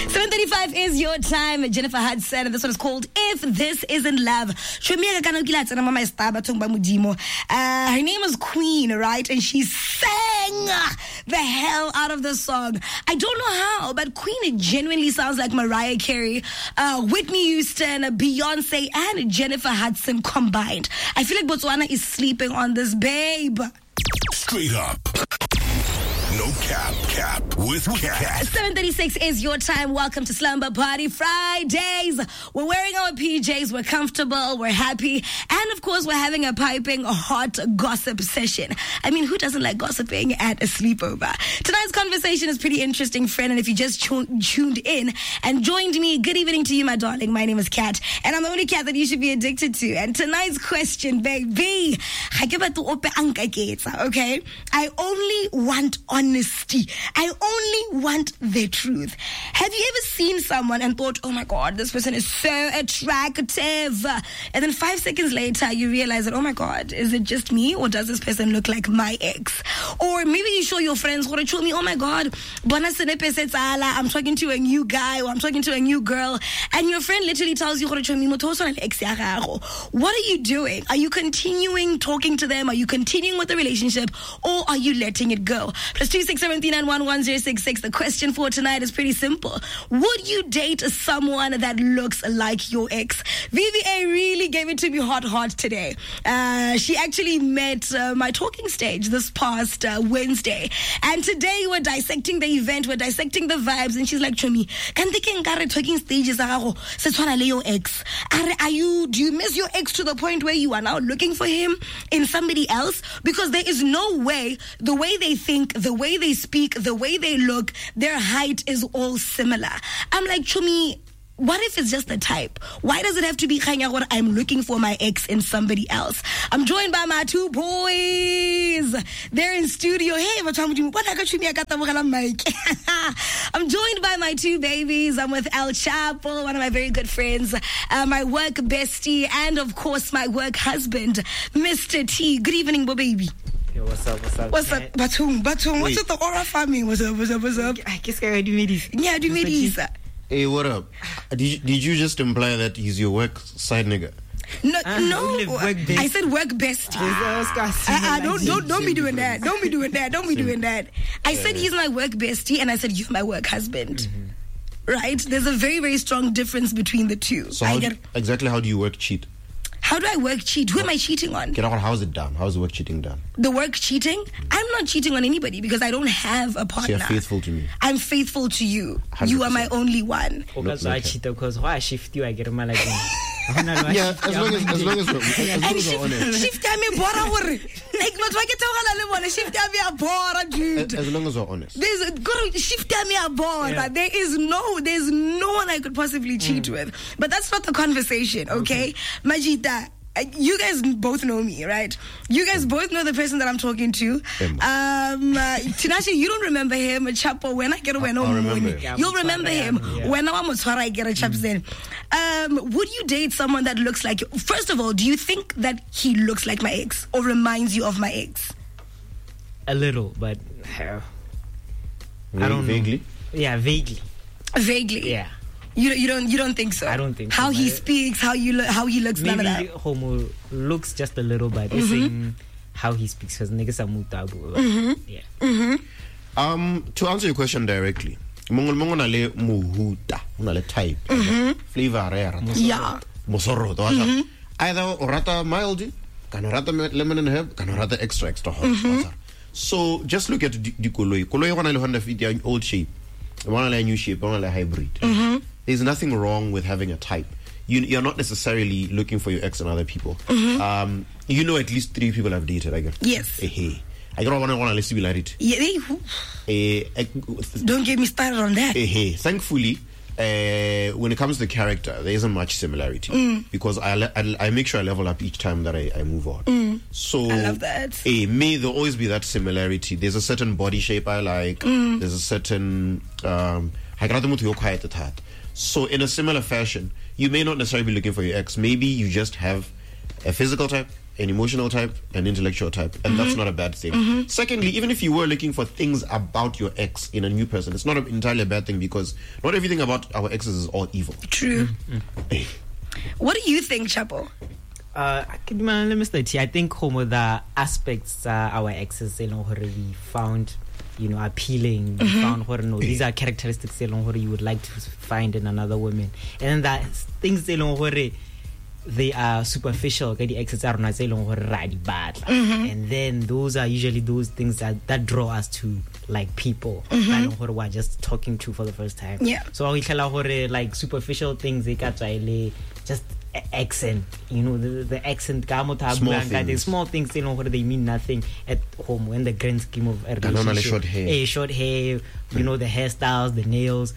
7:35 is your time. Jennifer Hudson, and this one is called If This Isn't Love. Her name is Queen, right? And she sang the hell out of the song. I don't know how, but Queen genuinely sounds like Mariah Carey, Whitney Houston, Beyonce, and Jennifer Hudson combined. I feel like Botswana is sleeping on this babe. Straight up. No cap with Cat. 7:36 is your time. Welcome to Slumber Party Fridays. We're wearing our PJs, we're comfortable, we're happy, and of course we're having a piping hot gossip session. I mean, who doesn't like gossiping at a sleepover? Tonight's conversation is pretty interesting, friend, and if you just tuned in and joined me, good evening to you, my darling. My name is Kat, and I'm the only cat that you should be addicted to. And tonight's question, baby, okay? I only want honesty. I only want the truth. Have you ever seen someone and thought, oh my God, this person is so attractive? And then 5 seconds later, you realize that, oh my God, is it just me or does this person look like my ex? Or maybe you show your friends, oh my God, I'm talking to a new guy or I'm talking to a new girl. And your friend literally tells you, what are you doing? Are you continuing talking to them? Are you continuing with the relationship? Or are you letting it go? +26739111066. The question for tonight is pretty simple. Would you date someone that looks like your ex? VVA really gave it to me hot today. She actually met my talking stage this past Wednesday. And today we're dissecting the event, we're dissecting the vibes. And she's like, Chomi, can they talking stages? Your ex. Do you miss your ex to the point where you are now looking for him in somebody else? Because there is no way, the way they think, the way they speak, the way they look, their height is all similar. I'm like, Chumi, what if it's just the type? Why does it have to be I'm looking for my ex in somebody else? I'm joined by my two boys. They're in studio. Hey, I'm joined by my two babies. I'm with El Chapo, one of my very good friends, my work bestie, and of course my work husband, Mr. T. Good evening, baby. Yo, what's up? Batum, what's with the aura farming? What's up? I guess I do this. Yeah, do this. Hey, what up? Did you just imply that he's your work side nigga? No. I said work bestie. Don't be doing that. Don't be doing that. I said he's my work bestie, and I said you're my work husband. Mm-hmm. Right? There's a very, very strong difference between the two. So exactly how do you work cheat? How do I work cheat? Who am I cheating on? How is it done? How is the work cheating done? The work cheating? I'm not cheating on anybody because I don't have a partner. So you're faithful to me. I'm faithful to you. 100%. You are my only one. Because I cheat because why I shift you, I get my like. Yeah, as long as we're honest. Shift me bora like not like shift me bora, dude. As long as we're honest. Shift me bora. Yeah. There's no one I could possibly cheat with. But that's not the conversation, okay? Majida, you guys both know me, right? You guys both know the person that I'm talking to. Tinashe, you don't remember him. Chapo, when I get away, no money. You'll remember him. When I get a chaps then. Would you date someone that looks like you? First of all, do you think that he looks like my ex or reminds you of my ex? A little, but I don't vaguely. Know. Yeah, vaguely. Yeah. You don't think so? I don't think how so. He speaks, how he looks, none of that. Maybe homo looks just a little, but saying how he speaks because niggas are mutabu. Yeah. Mm-hmm. To answer your question directly, mongole muhuta, unale type, flavor rare. Yeah. Mosoro. Either orata mild, can orata lemon and herb, can orata extra hot. So just look at the koloi. Koloi one Honda fit your old shape. One new shape, one hybrid. There's nothing wrong with having a type. You're not necessarily looking for your ex and other people. You know at least 3 people I've dated, I guess. Yes. Hey. I don't want to be married. Don't get me started on that. Thankfully, when it comes to character, there isn't much similarity because I make sure I level up each time that I move on. So I love that. May there always be that similarity. There's a certain body shape I like. There's a certain so in a similar fashion, you may not necessarily be looking for your ex. Maybe you just have a physical type an emotional type, an intellectual type, and that's not a bad thing. Secondly, even if you were looking for things about your ex in a new person, it's not entirely a bad thing, because not everything about our exes is all evil. True. Hey. What do you think, Chapo? I think homo the aspects our exes we found appealing. We found these are characteristics you would like to find in another woman, and then that things they are superficial. The exes are not bad, and then those are usually those things that draw us to like people who are just talking to for the first time. Yeah. So we tell like superficial things they just accent, the accent, small things, they mean nothing at home in the grand scheme of a relationship. Short hair, the hairstyles, the nails.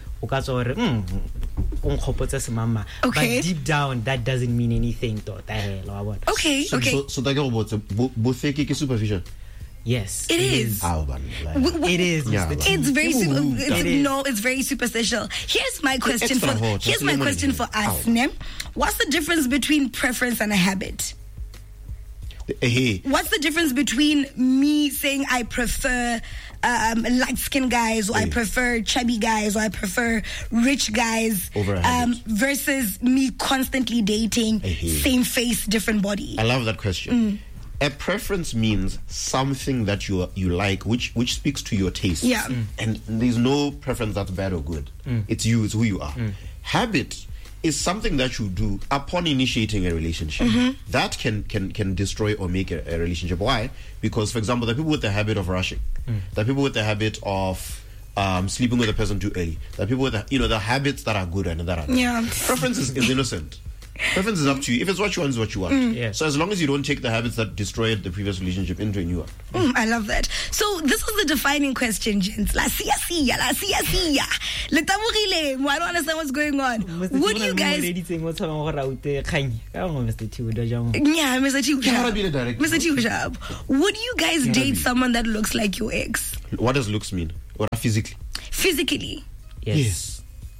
Okay. But deep down, that doesn't mean anything. Okay. So both superficial. Yes, it is. It is. Yeah, It's very it's very superficial. Here's my question for us, Ne. What's the difference between preference and a habit? What's the difference between me saying I prefer light-skinned guys, or I prefer chubby guys, or I prefer rich guys, versus me constantly dating same face, different body? I love that question. A preference means something that you like, which speaks to your taste. Yeah. And there's no preference that's bad or good. It's you, it's who you are. Habit is something that you do upon initiating a relationship. That can destroy or make a relationship. Why? Because, for example, the people with the habit of rushing, the people with the habit of sleeping with a person too early, the people with the habits that are good and that are bad. Yeah. Preference is innocent. Preference is up to you. If it's what you want, it's what you want. Yeah. So as long as you don't take the habits that destroyed the previous relationship into a new one. I love that. So this is the defining question, gents. La sia. Letabogile. I don't understand what's going on. Would you guys... Yeah, Mr. Tiushab. Would you guys date someone that looks like your ex? What does looks mean? Or physically? Physically. Yes.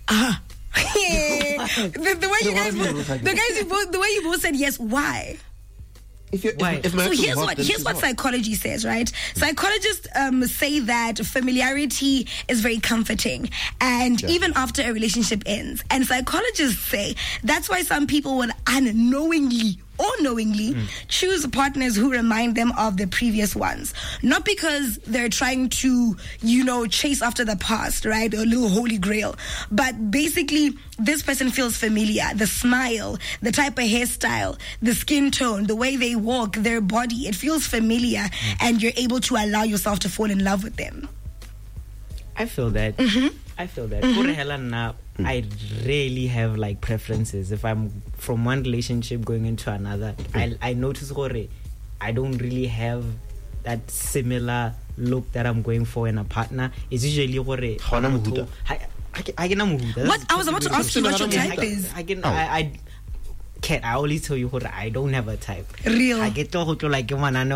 The way you both said yes. Why? Here's what psychology says, right? Psychologists say that familiarity is very comforting, and even after a relationship ends. And psychologists say that's why some people would unknowingly or knowingly choose partners who remind them of the previous ones. Not because they're trying to, chase after the past, right? A little holy grail. But basically, this person feels familiar. The smile, the type of hairstyle, the skin tone, the way they walk, their body, it feels familiar, and you're able to allow yourself to fall in love with them. I feel that. I feel that. I rarely have like preferences. If I'm from one relationship going into another, I notice I don't really have that similar look that I'm going for in a partner. It's usually What? I was about to ask you what your type is. I always tell you I don't have a type. Real. I get to like You're not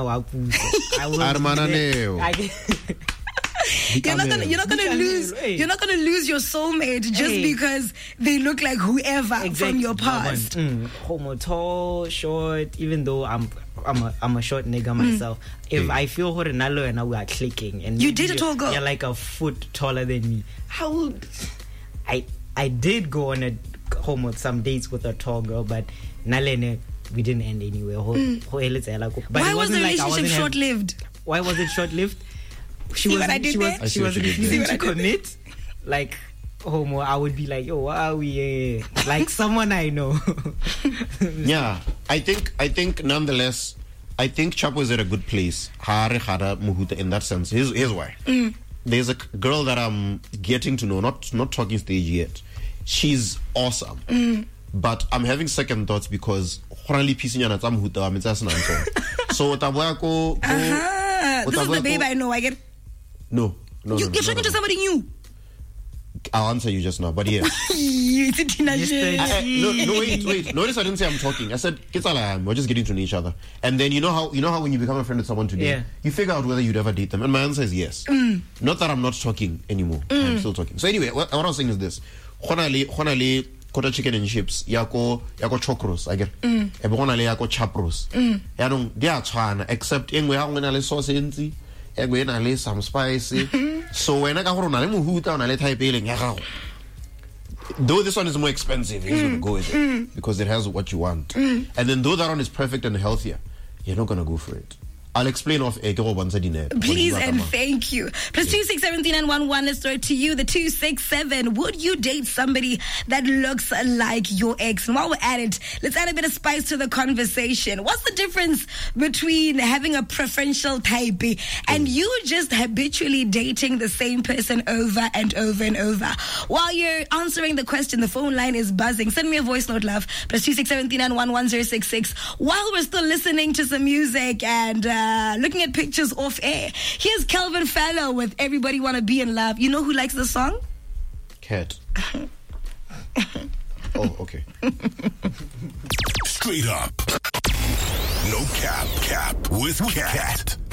gonna lose your soulmate just because they look like whoever from your past. Homo, tall, short. Even though I'm a short nigga myself, if I feel Horinalo and we are clicking, and you did a tall girl, you're like a foot taller than me. How would I did go on some dates with a tall girl, but Nalene, we didn't end anywhere. Why was the relationship short-lived? Why was it short-lived? She wasn't refusing to commit. Like homo, I would be like, yo, wow, we like someone I know. Yeah, I think nonetheless, I think Chapo is at a good place. In that sense, here's why. There's a girl that I'm getting to know, not talking stage yet. She's awesome, but I'm having second thoughts because so this is the babe I know. I get. No. You're talking to somebody new. I'll answer you just now, but yeah. Wait. Notice I didn't say I'm talking. I said we're just getting to know each other. And then you know how when you become a friend with someone today, you figure out whether you'd ever date them. And my answer is yes. Not that I'm not talking anymore. I'm still talking. So anyway, what I was saying is this. quarter chicken and chips yako chocros again e bona le yako chapros ya no dia tshwana except engwe ha ngwe na le sauce entsi engwe na le some spice so wena ka gore na le mohuta na le type eleng ya gago. Though this one is more expensive, you're going to go with it because it has what you want. And then though that one is perfect and healthier, you're not going to go for it. I'll explain off air. Please and thank you. Plus 2673911. Let's throw it to you. The 267. Would you date somebody that looks like your ex? And while we're at it, let's add a bit of spice to the conversation. What's the difference between having a preferential type and you just habitually dating the same person over and over and over? While you're answering the question, the phone line is buzzing. Send me a voice note, love. Plus 2673911 While we're still listening to some music and looking at pictures off air, here's Kelvin Fallow with Everybody Wanna Be in Love. You know who likes the song? Cat. Oh, okay. Straight up. No cap with Cat.